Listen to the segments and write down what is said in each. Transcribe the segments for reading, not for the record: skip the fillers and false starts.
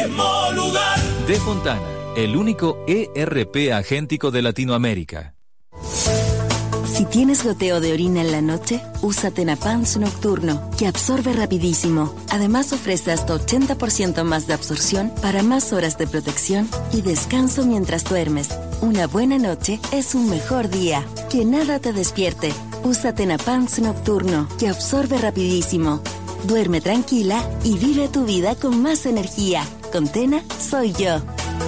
mismo lugar. De Fontana, el único ERP agéntico de Latinoamérica. Si tienes goteo de orina en la noche, usa Tenapans Nocturno, que absorbe rapidísimo. Además ofrece hasta 80% más de absorción para más horas de protección y descanso mientras duermes. Una buena noche es un mejor día. Que nada te despierte. Usa Tenapans Nocturno, que absorbe rapidísimo. Duerme tranquila y vive tu vida con más energía. Con Tena, soy yo.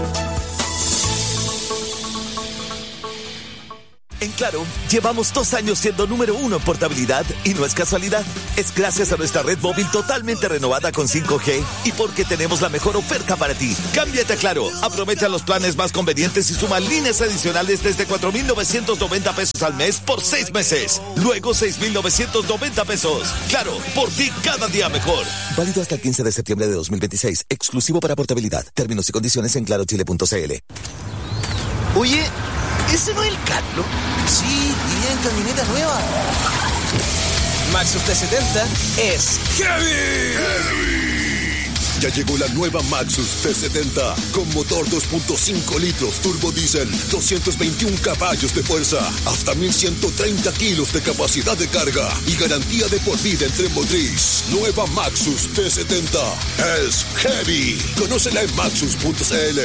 En Claro, llevamos 2 años siendo número 1 en portabilidad y no es casualidad. Es gracias a nuestra red móvil totalmente renovada con 5G y porque tenemos la mejor oferta para ti. Cámbiate a Claro, aprovecha los planes más convenientes y suma líneas adicionales desde 4,990 pesos al mes por 6 meses. Luego 6,990 pesos. Claro, por ti cada día mejor. Válido hasta el 15 de septiembre de 2026. Exclusivo para portabilidad. Términos y condiciones en clarochile.cl. Oye, ¿ese no es el Carlos? Sí, iría en camioneta nueva. Maxus T70 es heavy. Ya llegó la nueva Maxus T70 con motor 2.5 litros turbo diésel, 221 caballos de fuerza, hasta 1,130 kilos de capacidad de carga y garantía de por vida en tren motriz. Nueva Maxus T70 es heavy. Conócela en maxus.cl.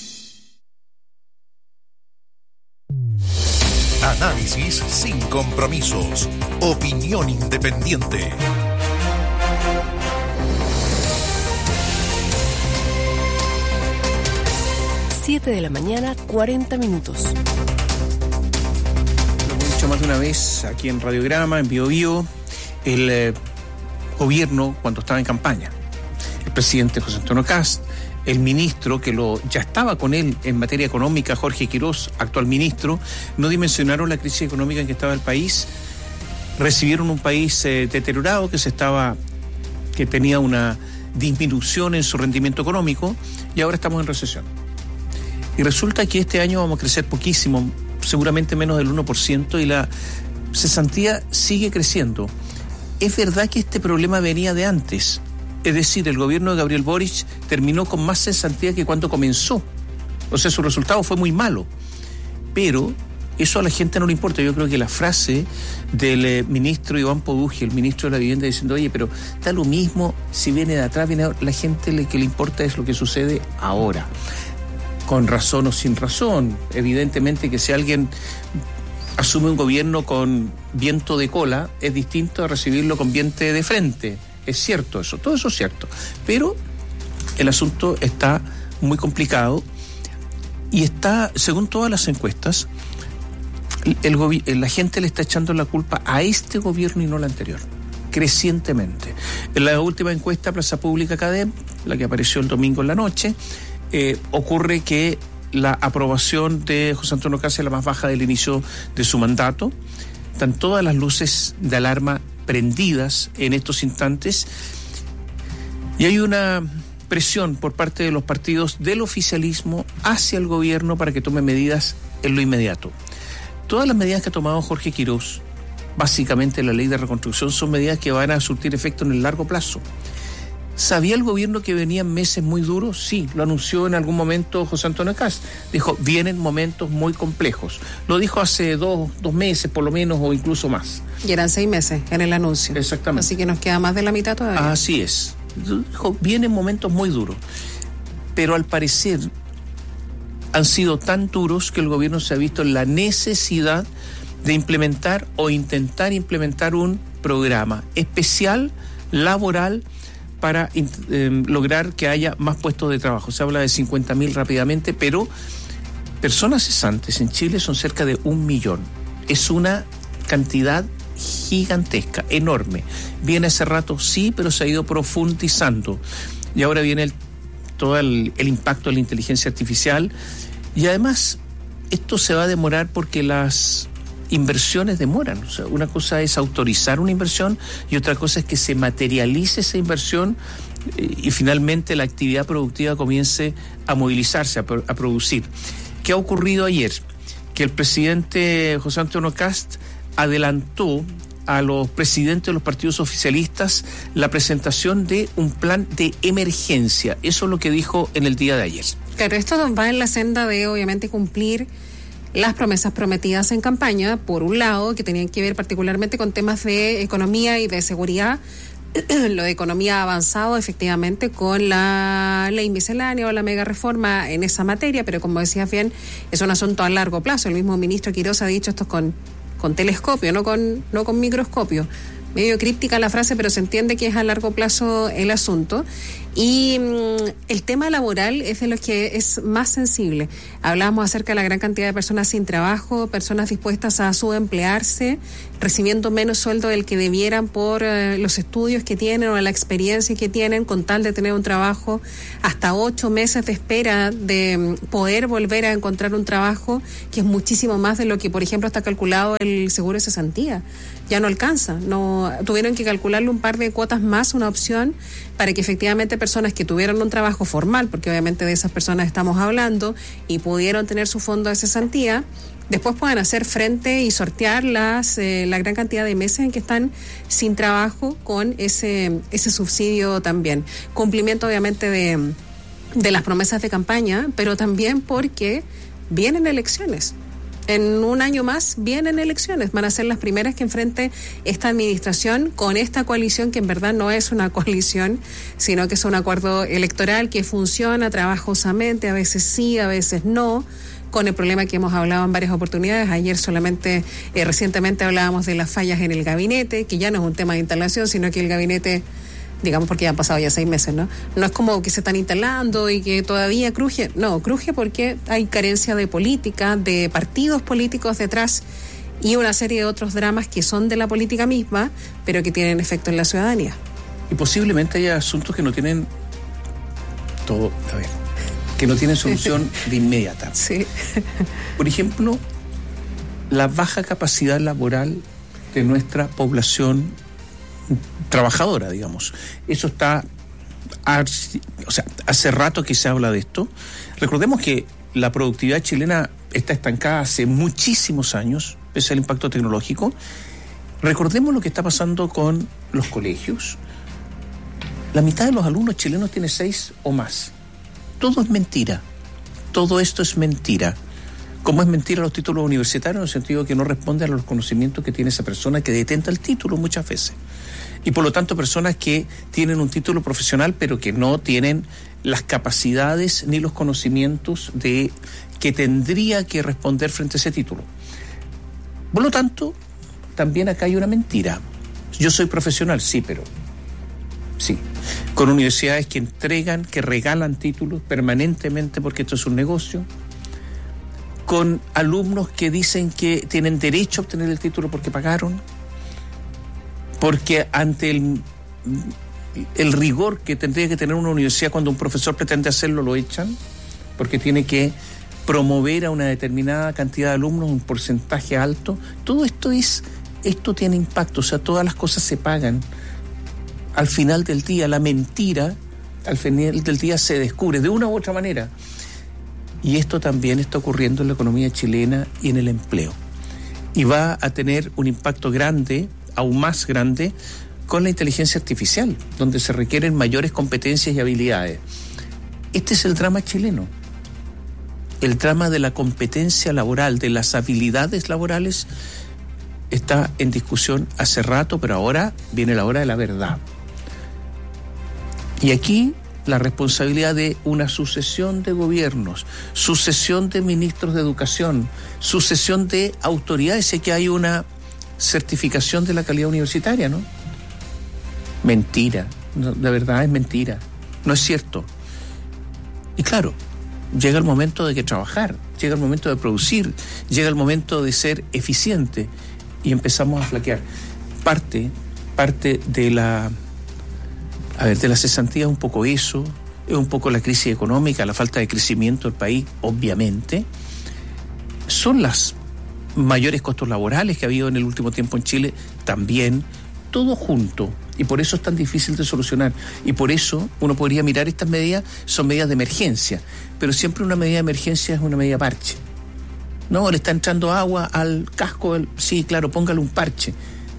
Análisis sin compromisos. Opinión independiente. 7 de la mañana, 40 minutos. Lo hemos dicho más de una vez aquí en Radiograma, en Bio Bio, el gobierno cuando estaba en campaña, el presidente José Antonio Kast, el ministro que ya estaba con él en materia económica, Jorge Quirós, actual ministro, no dimensionaron la crisis económica en que estaba el país, recibieron un país deteriorado que tenía una disminución en su rendimiento económico y ahora estamos en recesión. Y resulta que este año vamos a crecer poquísimo, seguramente menos del 1%, y la cesantía sigue creciendo. Es verdad que este problema venía de antes. Es decir, el gobierno de Gabriel Boric terminó con más cesantía que cuando comenzó. O sea, su resultado fue muy malo. Pero eso a la gente no le importa. Yo creo que la frase del ministro Iván Poduje, el ministro de la Vivienda, diciendo, oye, pero está lo mismo si viene de atrás, viene ahora. La gente que le importa es lo que sucede ahora. Con razón o sin razón. Evidentemente que si alguien asume un gobierno con viento de cola, es distinto a recibirlo con viento de frente. Es cierto eso, todo eso es cierto. Pero el asunto está muy complicado y está, según todas las encuestas, la gente le está echando la culpa a este gobierno y no al anterior, crecientemente. En la última encuesta, Plaza Pública Cadem, la que apareció el domingo en la noche, ocurre que la aprobación de José Antonio Kast es la más baja del inicio de su mandato. Están todas las luces de alarma prendidas en estos instantes y hay una presión por parte de los partidos del oficialismo hacia el gobierno para que tome medidas en lo inmediato. Todas las medidas que ha tomado Jorge Quirós, básicamente la ley de reconstrucción, son medidas que van a surtir efecto en el largo plazo. ¿Sabía el gobierno que venían meses muy duros? Sí, lo anunció en algún momento José Antonio Kast. Dijo, vienen momentos muy complejos. Lo dijo hace dos meses por lo menos o incluso más. Y eran 6 meses en el anuncio. Exactamente. Así que nos queda más de la mitad todavía. Así es. Dijo, vienen momentos muy duros. Pero al parecer han sido tan duros que el gobierno se ha visto en la necesidad de implementar o intentar implementar un programa especial, laboral, para lograr que haya más puestos de trabajo. Se habla de 50.000 rápidamente, pero personas cesantes en Chile son cerca de 1 millón. Es una cantidad gigantesca, enorme. Viene hace rato, sí, pero se ha ido profundizando. Y ahora viene todo el impacto de la inteligencia artificial. Y además, esto se va a demorar porque las inversiones demoran. O sea, una cosa es autorizar una inversión y otra cosa es que se materialice esa inversión y finalmente la actividad productiva comience a movilizarse, a producir. ¿Qué ha ocurrido ayer? Que el presidente José Antonio Kast adelantó a los presidentes de los partidos oficialistas la presentación de un plan de emergencia. Eso es lo que dijo en el día de ayer. Claro, esto va en la senda de, obviamente, cumplir las promesas prometidas en campaña, por un lado, que tenían que ver particularmente con temas de economía y de seguridad. Lo de economía ha avanzado efectivamente con la ley miscelánea o la mega reforma en esa materia, pero como decías bien, es un asunto a largo plazo. El mismo ministro Quiroz ha dicho esto es con telescopio, no con microscopio. Medio críptica la frase, pero se entiende que es a largo plazo el asunto. Y el tema laboral es de los que es más sensible. Hablábamos acerca de la gran cantidad de personas sin trabajo, personas dispuestas a subemplearse, recibiendo menos sueldo del que debieran por los estudios que tienen o la experiencia que tienen, con tal de tener un trabajo, hasta 8 meses de espera de poder volver a encontrar un trabajo, que es muchísimo más de lo que, por ejemplo, está calculado el seguro de cesantía. Ya no alcanza, tuvieron que calcularle un par de cuotas más, una opción, para que efectivamente personas que tuvieron un trabajo formal, porque obviamente de esas personas estamos hablando, y pudieron tener su fondo de cesantía, después puedan hacer frente y sortear la gran cantidad de meses en que están sin trabajo con ese subsidio también. Cumplimiento obviamente de las promesas de campaña, pero también porque vienen elecciones. En un año más vienen elecciones, van a ser las primeras que enfrente esta administración con esta coalición, que en verdad no es una coalición, sino que es un acuerdo electoral que funciona trabajosamente, a veces sí, a veces no, con el problema que hemos hablado en varias oportunidades. Ayer recientemente hablábamos de las fallas en el gabinete, que ya no es un tema de instalación, sino que el gabinete, digamos, porque ya han pasado ya 6 meses, ¿no? No es como que se están instalando y que todavía cruje. No, cruje porque hay carencia de política, de partidos políticos detrás y una serie de otros dramas que son de la política misma, pero que tienen efecto en la ciudadanía. Y posiblemente haya asuntos que no tienen que no tienen solución de inmediata. Sí. Por ejemplo, la baja capacidad laboral de nuestra población trabajadora, digamos. Eso está, hace rato que se habla de esto. Recordemos que la productividad chilena está estancada hace muchísimos años, pese al impacto tecnológico. Recordemos lo que está pasando con los colegios. La mitad de los alumnos chilenos tiene 6 o más. Todo es mentira. Todo esto es mentira. Como es mentira los títulos universitarios, en el sentido que no responden a los conocimientos que tiene esa persona que detenta el título muchas veces. Y por lo tanto personas que tienen un título profesional pero que no tienen las capacidades ni los conocimientos que tendría que responder frente a ese título. Por lo tanto, también acá hay una mentira. Yo soy profesional, sí, pero sí, con universidades que entregan, que regalan títulos permanentemente porque esto es un negocio, con alumnos que dicen que tienen derecho a obtener el título porque pagaron, porque ante el rigor que tendría que tener una universidad cuando un profesor pretende hacerlo, lo echan, porque tiene que promover a una determinada cantidad de alumnos, un porcentaje alto. Todo esto tiene impacto, o sea, todas las cosas se pagan. Al final del día, la mentira, al final del día se descubre de una u otra manera. Y esto también está ocurriendo en la economía chilena y en el empleo. Y va a tener un impacto grande, aún más grande, con la inteligencia artificial, donde se requieren mayores competencias y habilidades. Este es el drama chileno. El drama de la competencia laboral, de las habilidades laborales, está en discusión hace rato, pero ahora viene la hora de la verdad. Y aquí la responsabilidad de una sucesión de gobiernos, sucesión de ministros de educación, sucesión de autoridades. Sé que hay una certificación de la calidad universitaria, ¿no? Mentira, la verdad es mentira, no es cierto. Y claro, llega el momento de que trabajar, llega el momento de producir, llega el momento de ser eficiente y empezamos a flaquear. Parte de la cesantía es un poco eso, es un poco la crisis económica, la falta de crecimiento del país, obviamente. Son las mayores costos laborales que ha habido en el último tiempo en Chile, también, todo junto. Y por eso es tan difícil de solucionar. Y por eso uno podría mirar estas medidas, son medidas de emergencia. Pero siempre una medida de emergencia es una medida parche. No, le está entrando agua al casco, sí, claro, póngale un parche.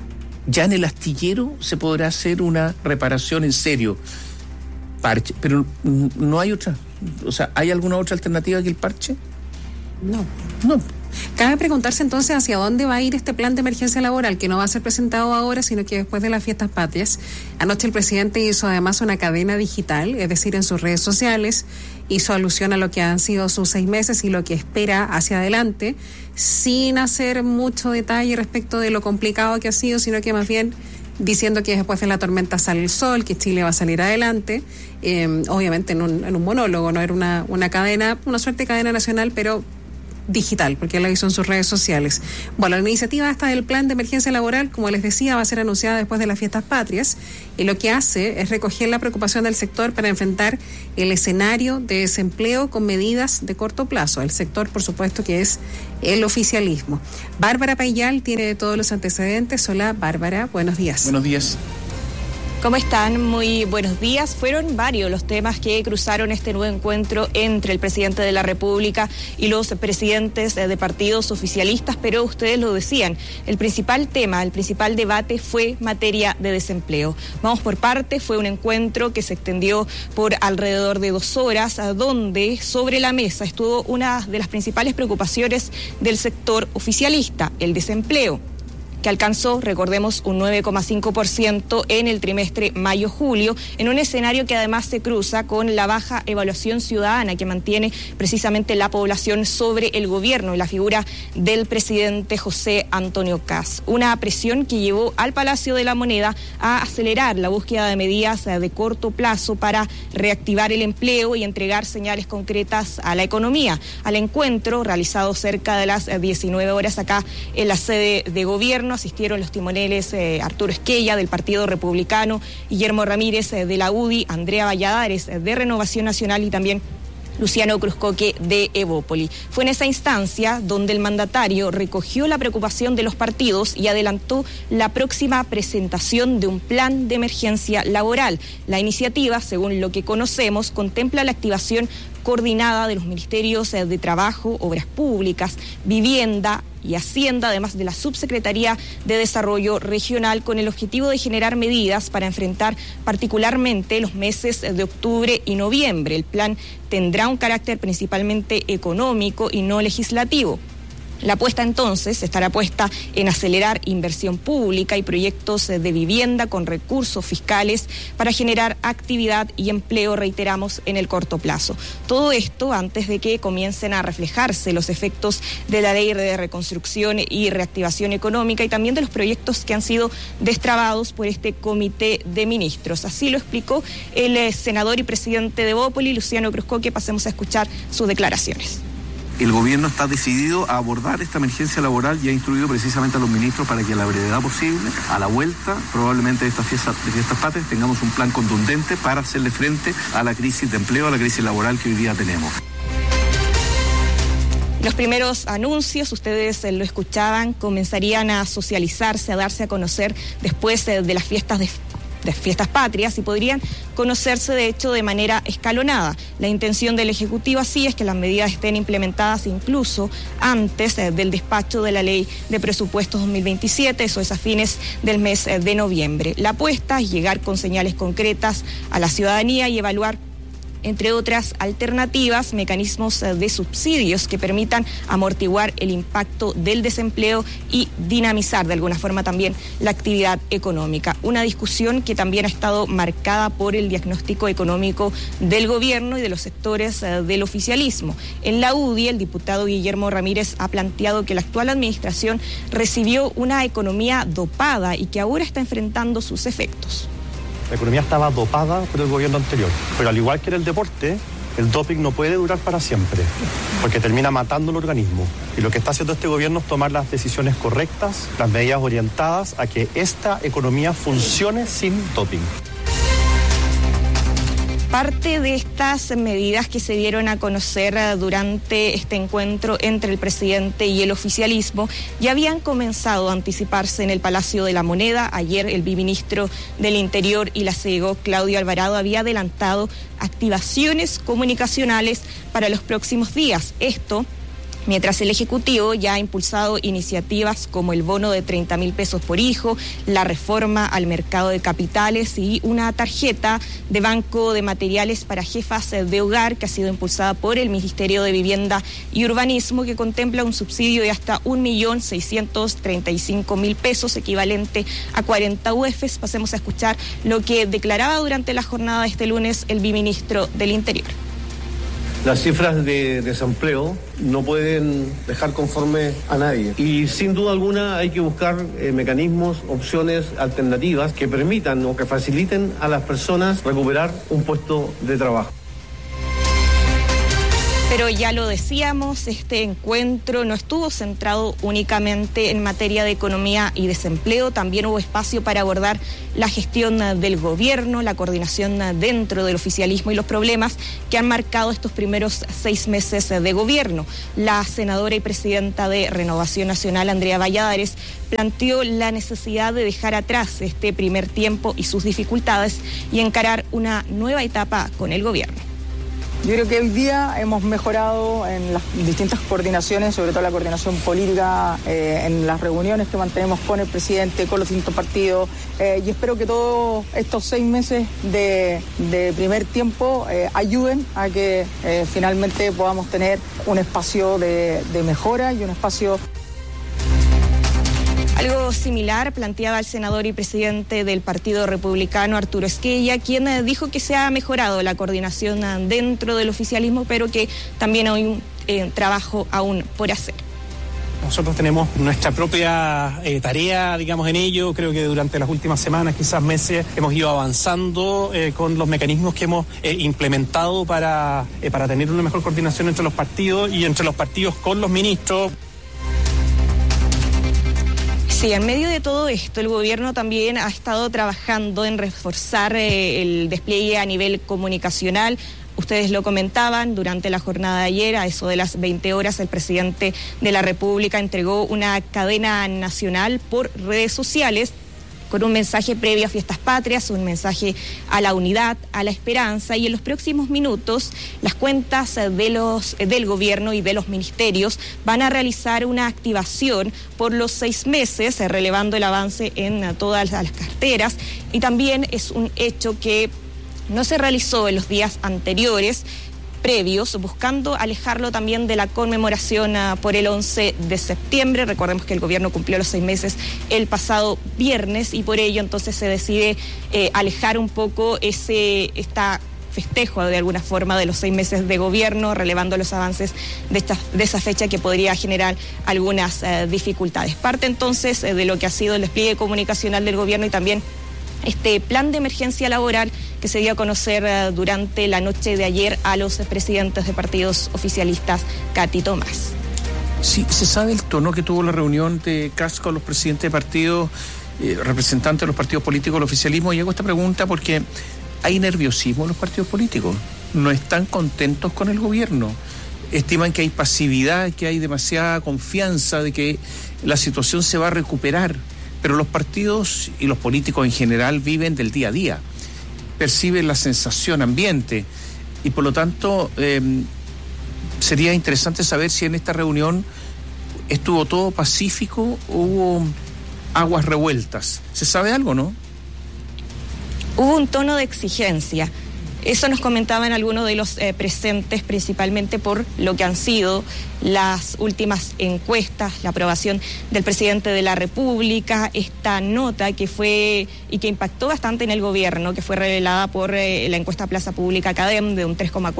Ya en el astillero se podrá hacer una reparación en serio. Parche, pero no hay otra. O sea, ¿hay alguna otra alternativa que el parche? No. No. Cabe preguntarse entonces hacia dónde va a ir este plan de emergencia laboral, que no va a ser presentado ahora, sino que después de las fiestas patrias. Anoche el presidente hizo además una cadena digital, es decir, en sus redes sociales, hizo alusión a lo que han sido sus 6 meses y lo que espera hacia adelante, sin hacer mucho detalle respecto de lo complicado que ha sido, sino que más bien diciendo que después de la tormenta sale el sol, que Chile va a salir adelante, obviamente en un monólogo, no era una cadena, una suerte de cadena nacional, pero digital, porque él lo hizo en sus redes sociales. Bueno, la iniciativa esta del plan de emergencia laboral, como les decía, va a ser anunciada después de las fiestas patrias, y lo que hace es recoger la preocupación del sector para enfrentar el escenario de desempleo con medidas de corto plazo. El sector, por supuesto, que es el oficialismo. Bárbara Payal tiene todos los antecedentes. Hola, Bárbara, buenos días. Buenos días. ¿Cómo están? Muy buenos días. Fueron varios los temas que cruzaron este nuevo encuentro entre el presidente de la República y los presidentes de partidos oficialistas, pero ustedes lo decían, el principal tema, el principal debate fue materia de desempleo. Vamos por parte, fue un encuentro que se extendió por alrededor de 2 horas, donde sobre la mesa estuvo una de las principales preocupaciones del sector oficialista, el desempleo, que alcanzó, recordemos, un 9,5% en el trimestre mayo-julio, en un escenario que además se cruza con la baja evaluación ciudadana que mantiene precisamente la población sobre el gobierno y la figura del presidente José Antonio Kast. Una presión que llevó al Palacio de la Moneda a acelerar la búsqueda de medidas de corto plazo para reactivar el empleo y entregar señales concretas a la economía. Al encuentro, realizado cerca de las 19 horas acá en la sede de gobierno, asistieron los timoneles Arturo Esquella del Partido Republicano, Guillermo Ramírez de la UDI, Andrea Valladares de Renovación Nacional y también Luciano Cruzcoque de Evópoli. Fue en esa instancia donde el mandatario recogió la preocupación de los partidos y adelantó la próxima presentación de un plan de emergencia laboral. La iniciativa, según lo que conocemos, contempla la activación coordinada de los ministerios de Trabajo, Obras Públicas, Vivienda y Hacienda, además de la Subsecretaría de Desarrollo Regional, con el objetivo de generar medidas para enfrentar particularmente los meses de octubre y noviembre. El plan tendrá un carácter principalmente económico y no legislativo. La apuesta entonces estará puesta en acelerar inversión pública y proyectos de vivienda con recursos fiscales para generar actividad y empleo, reiteramos, en el corto plazo. Todo esto antes de que comiencen a reflejarse los efectos de la Ley de Reconstrucción y Reactivación Económica y también de los proyectos que han sido destrabados por este comité de ministros. Así lo explicó el senador y presidente de Evópoli, Luciano Cruzcoque. Pasemos a escuchar sus declaraciones. El gobierno está decidido a abordar esta emergencia laboral y ha instruido precisamente a los ministros para que a la brevedad posible, a la vuelta probablemente de estas fiestas patrias, tengamos un plan contundente para hacerle frente a la crisis de empleo, a la crisis laboral que hoy día tenemos. Los primeros anuncios, ustedes lo escuchaban, comenzarían a socializarse, a darse a conocer después de las fiestas patrias y podrían conocerse de hecho de manera escalonada. La intención del Ejecutivo así es que las medidas estén implementadas incluso antes del despacho de la Ley de Presupuestos 2027, eso es a fines del mes de noviembre. La apuesta es llegar con señales concretas a la ciudadanía y evaluar, entre otras alternativas, mecanismos de subsidios que permitan amortiguar el impacto del desempleo y dinamizar de alguna forma también la actividad económica. Una discusión que también ha estado marcada por el diagnóstico económico del gobierno y de los sectores del oficialismo. En la UDI, el diputado Guillermo Ramírez ha planteado que la actual administración recibió una economía dopada y que ahora está enfrentando sus efectos. La economía estaba dopada por el gobierno anterior, pero al igual que en el deporte, el doping no puede durar para siempre, porque termina matando el organismo. Y lo que está haciendo este gobierno es tomar las decisiones correctas, las medidas orientadas a que esta economía funcione sin doping. Parte de estas medidas que se dieron a conocer durante este encuentro entre el presidente y el oficialismo ya habían comenzado a anticiparse en el Palacio de la Moneda. Ayer el viceministro del Interior y la CEGO, Claudio Alvarado, había adelantado activaciones comunicacionales para los próximos días. Esto mientras el Ejecutivo ya ha impulsado iniciativas como el bono de 30.000 pesos por hijo, la reforma al mercado de capitales y una tarjeta de banco de materiales para jefas de hogar que ha sido impulsada por el Ministerio de Vivienda y Urbanismo, que contempla un subsidio de hasta 1.635.000 pesos, equivalente a 40 UFs. Pasemos a escuchar lo que declaraba durante la jornada de este lunes el viceministro del Interior. Las cifras de desempleo no pueden dejar conforme a nadie y sin duda alguna hay que buscar mecanismos, opciones alternativas que permitan o que faciliten a las personas recuperar un puesto de trabajo. Pero ya lo decíamos, este encuentro no estuvo centrado únicamente en materia de economía y desempleo, también hubo espacio para abordar la gestión del gobierno, la coordinación dentro del oficialismo y los problemas que han marcado estos primeros 6 meses de gobierno. La senadora y presidenta de Renovación Nacional, Andrea Valladares, planteó la necesidad de dejar atrás este primer tiempo y sus dificultades y encarar una nueva etapa con el gobierno. Yo creo que hoy día hemos mejorado en las distintas coordinaciones, sobre todo la coordinación política, en las reuniones que mantenemos con el presidente, con los distintos partidos, y espero que todos estos 6 meses de primer tiempo ayuden a que finalmente podamos tener un espacio de mejora y un espacio... Algo similar planteaba el senador y presidente del Partido Republicano, Arturo Esquella, quien dijo que se ha mejorado la coordinación dentro del oficialismo, pero que también hay un trabajo aún por hacer. Nosotros tenemos nuestra propia tarea, digamos, en ello. Creo que durante las últimas semanas, quizás meses, hemos ido avanzando con los mecanismos que hemos implementado para tener una mejor coordinación entre los partidos y entre los partidos con los ministros. Sí, en medio de todo esto, el gobierno también ha estado trabajando en reforzar el despliegue a nivel comunicacional. Ustedes lo comentaban, durante la jornada de ayer, a eso de las 20 horas, el presidente de la República entregó una cadena nacional por redes sociales con un mensaje previo a Fiestas Patrias, un mensaje a la unidad, a la esperanza, y en los próximos minutos las cuentas del gobierno y de los ministerios van a realizar una activación por los 6 meses, relevando el avance en todas las carteras, y también es un hecho que no se realizó en los días anteriores, previos, buscando alejarlo también de la conmemoración por el 11 de septiembre. Recordemos que el gobierno cumplió los 6 meses el pasado viernes y por ello entonces se decide alejar un poco esta festejo de alguna forma de los 6 meses de gobierno, relevando los avances de esa fecha que podría generar algunas dificultades. Parte entonces de lo que ha sido el despliegue comunicacional del gobierno y también este plan de emergencia laboral que se dio a conocer durante la noche de ayer a los presidentes de partidos oficialistas, Katy Tomás. Sí, ¿se sabe el tono que tuvo la reunión de Kast con los presidentes de partidos, representantes de los partidos políticos del oficialismo? Y hago esta pregunta porque hay nerviosismo en los partidos políticos, no están contentos con el gobierno, estiman que hay pasividad, que hay demasiada confianza de que la situación se va a recuperar. Pero los partidos y los políticos en general viven del día a día, perciben la sensación ambiente y por lo tanto sería interesante saber si en esta reunión estuvo todo pacífico o hubo aguas revueltas. ¿Se sabe algo, no? Hubo un tono de exigencia. Eso nos comentaban algunos de los presentes, principalmente por lo que han sido las últimas encuestas, la aprobación del presidente de la República, esta nota que fue y que impactó bastante en el gobierno, que fue revelada por la encuesta Plaza Pública Academ de un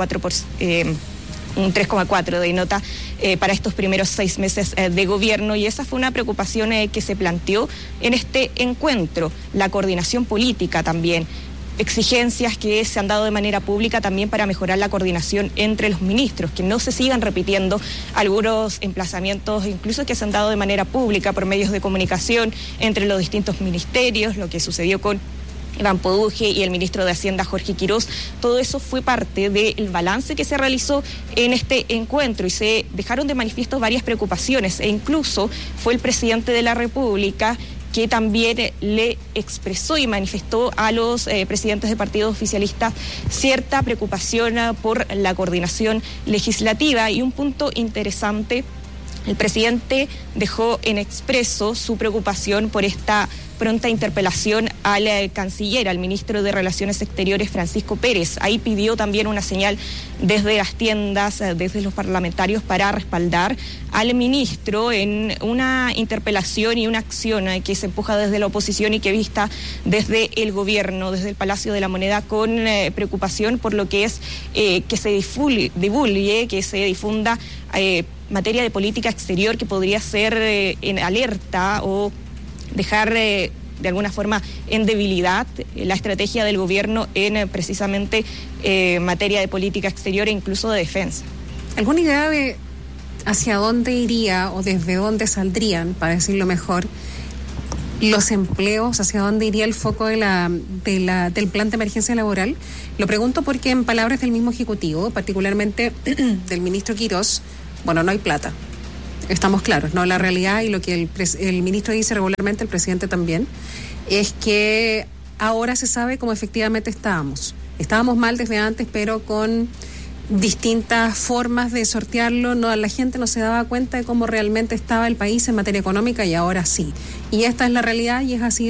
3,4 de nota para estos primeros 6 meses de gobierno, y esa fue una preocupación que se planteó en este encuentro, la coordinación política también. Exigencias que se han dado de manera pública también para mejorar la coordinación entre los ministros, que no se sigan repitiendo algunos emplazamientos, incluso que se han dado de manera pública por medios de comunicación entre los distintos ministerios, lo que sucedió con Iván Poduje y el ministro de Hacienda, Jorge Quirós. Todo eso fue parte del balance que se realizó en este encuentro y se dejaron de manifiesto varias preocupaciones, e incluso fue el presidente de la República que también le expresó y manifestó a los presidentes de partidos oficialistas cierta preocupación por la coordinación legislativa. Y un punto interesante El presidente dejó en expreso su preocupación por esta pronta interpelación al canciller, al ministro de Relaciones Exteriores, Francisco Pérez. Ahí pidió también una señal desde las tiendas, desde los parlamentarios, para respaldar al ministro en una interpelación y una acción que se empuja desde la oposición y que vista desde el gobierno, desde el Palacio de la Moneda, con preocupación por lo que es que se divulgue, que se difunda materia de política exterior que podría ser en alerta o dejar de alguna forma en debilidad la estrategia del gobierno en precisamente materia de política exterior e incluso de defensa. ¿Alguna idea de hacia dónde iría o desde dónde saldrían, para decirlo mejor, los empleos, hacia dónde iría el foco del plan de emergencia laboral? Lo pregunto porque en palabras del mismo Ejecutivo, particularmente del ministro Quirós, bueno, no hay plata. Estamos claros, ¿no? La realidad y lo que el ministro dice regularmente, el presidente también, es que ahora se sabe cómo efectivamente estábamos. Estábamos mal desde antes, pero con distintas formas de sortearlo, no, la gente no se daba cuenta de cómo realmente estaba el país en materia económica y ahora sí. Y esta es la realidad y es así